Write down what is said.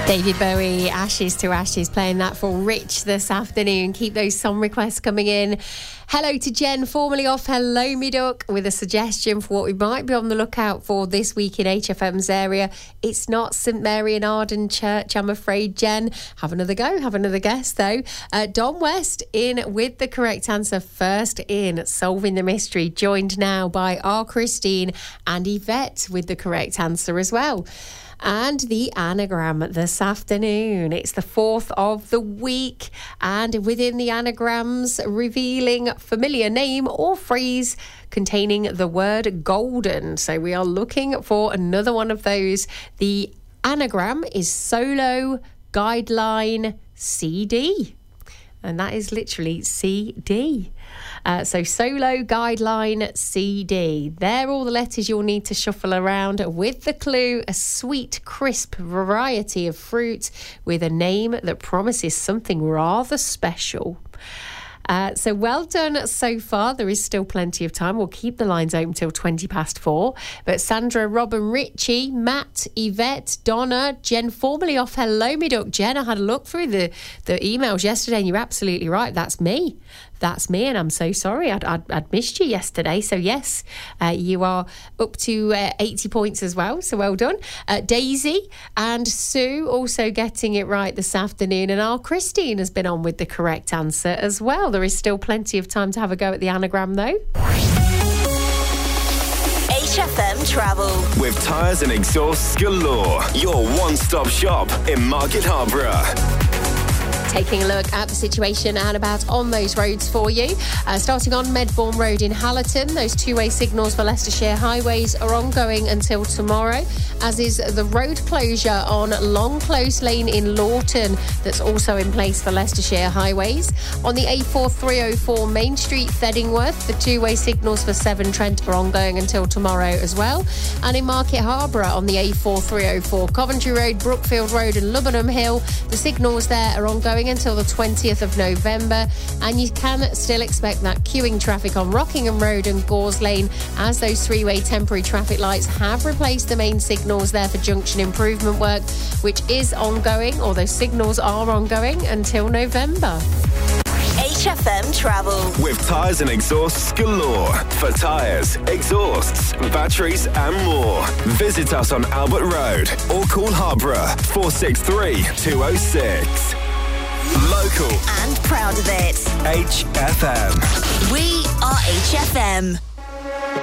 David Bowie, Ashes to Ashes, playing that for Rich this afternoon. Keep those song requests coming in. Hello to Jen, formerly off Hello Me Duck, with a suggestion for what we might be on the lookout for this week in HFM's area. It's not St Mary and Arden Church, I'm afraid, Jen. Have another go, have another guess, though. Don West in with the correct answer, first in Solving the Mystery, joined now by R. Christine and Yvette with the correct answer as well. And the anagram this afternoon. It's the 4th of the week, and within the anagrams, revealing familiar name or phrase containing the word golden. So we are looking for another one of those. The anagram is Solo Guideline CD. And that is literally CD. So Solo Guideline CD. They're all the letters you'll need to shuffle around, with the clue: a sweet, crisp variety of fruit with a name that promises something rather special. So well done so far. There is still plenty of time. We'll keep the lines open till 4:20. But Sandra, Robin, Richie, Matt, Yvette, Donna, Jen, formerly off Hello Me Duck. Jen, I had a look through the emails yesterday, and you're absolutely right. That's me. That's me, and I'm so sorry. I'd missed you yesterday. So yes, you are up to 80 points as well. So well done. Daisy and Sue also getting it right this afternoon, and our Christine has been on with the correct answer as well. There is still plenty of time to have a go at the anagram, though. HFM Travel with tyres and exhausts galore. Your one-stop shop in Market Harborough. Taking a look at the situation and about on those roads for you. Starting on Medbourne Road in Hallerton, those two-way signals for Leicestershire highways are ongoing until tomorrow, as is the road closure on Long Close Lane in Lawton that's also in place for Leicestershire highways. On the A4304 Main Street, Theddingworth, the two-way signals for Severn Trent are ongoing until tomorrow as well. And in Market Harborough on the A4304 Coventry Road, Brookfield Road and Lubbenham Hill, the signals there are ongoing until the 20th of November, and you can still expect that queuing traffic on Rockingham Road and Gores Lane, as those three-way temporary traffic lights have replaced the main signals there for junction improvement work, which is ongoing, or those signals are ongoing until November. HFM Travel with tyres and exhausts galore. For tyres, exhausts, batteries and more. Visit us on Albert Road or call Harborough 463 206. Local and proud of it. HFM. We are HFM.